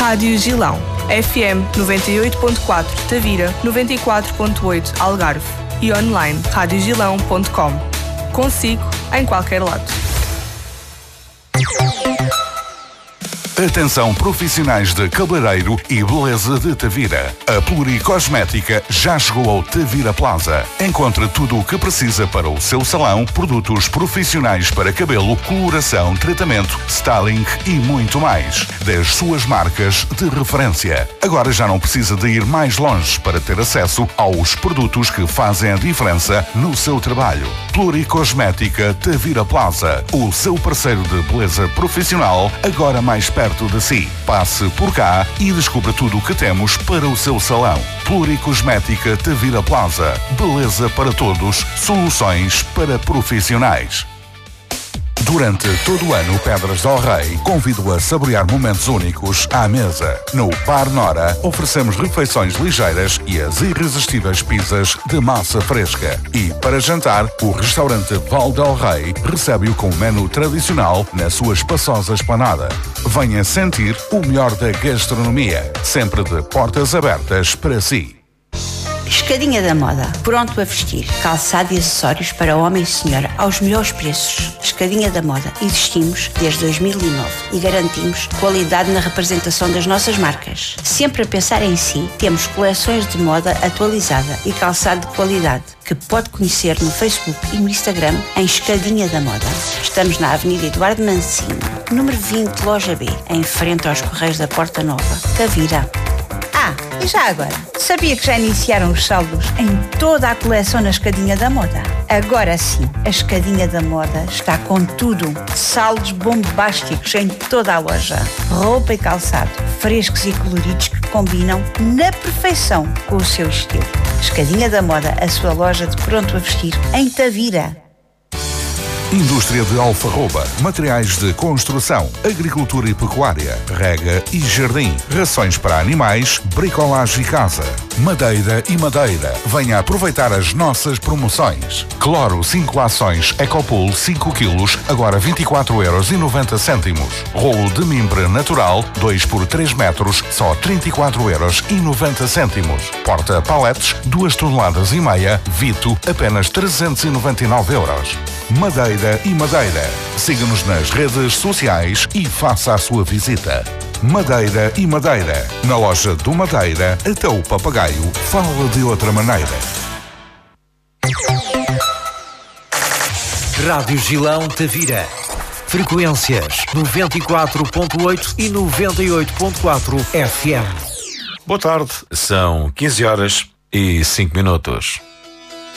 Rádio Gilão. FM 98.4 Tavira, 94.8 Algarve. E online radiogilão.com. Consigo em qualquer lado. Atenção profissionais de cabeleireiro e beleza de Tavira. A Pluricosmética já chegou ao Tavira Plaza. Encontre tudo o que precisa para o seu salão, produtos profissionais para cabelo, coloração, tratamento, styling e muito mais. Das suas marcas de referência. Agora já não precisa de ir mais longe para ter acesso aos produtos que fazem a diferença no seu trabalho. Pluricosmética Tavira Plaza. O seu parceiro de beleza profissional, agora mais perto de si. Passe por cá e descubra tudo o que temos para o seu salão. Pluricosmética Tavira Plaza. Beleza para todos, soluções para profissionais. Durante todo o ano, Pedras del Rei convido a saborear momentos únicos à mesa. No Bar Nora, oferecemos refeições ligeiras e as irresistíveis pizzas de massa fresca. E para jantar, o restaurante Val del Rei recebe-o com o menu tradicional na sua espaçosa esplanada. Venha sentir o melhor da gastronomia, sempre de portas abertas para si. Escadinha da Moda, pronto a vestir, calçado e acessórios para homem e senhora aos melhores preços. Escadinha da Moda, existimos desde 2009 e garantimos qualidade na representação das nossas marcas. Sempre a pensar em si, temos coleções de moda atualizada e calçado de qualidade, que pode conhecer no Facebook e no Instagram em Escadinha da Moda. Estamos na Avenida Eduardo Mancini, número 20, Loja B, em frente aos Correios da Porta Nova, Tavira. E já agora, sabia que já iniciaram os saldos em toda a coleção na Escadinha da Moda? Agora sim, a Escadinha da Moda está com tudo. Saldos bombásticos em toda a loja. Roupa e calçado, frescos e coloridos que combinam na perfeição com o seu estilo. Escadinha da Moda, a sua loja de pronto a vestir em Tavira. Indústria de Alfarroba, materiais de construção, agricultura e pecuária, rega e jardim, rações para animais, bricolagem e casa, madeira e madeira. Venha aproveitar as nossas promoções. Cloro 5 ações Ecopool 5 kg, agora 24,90€. Rolo de mimbre natural 2 por 3 metros, só 34,90€. Porta paletes 2,5 toneladas, Vito, apenas 399€. Madeira e madeira. Siga-nos nas redes sociais e faça a sua visita. Madeira e madeira. Na loja do Madeira, até o papagaio fala de outra maneira. Rádio Gilão Tavira. Frequências 94.8 e 98.4 FM. Boa tarde, são 15 horas e 5 minutos.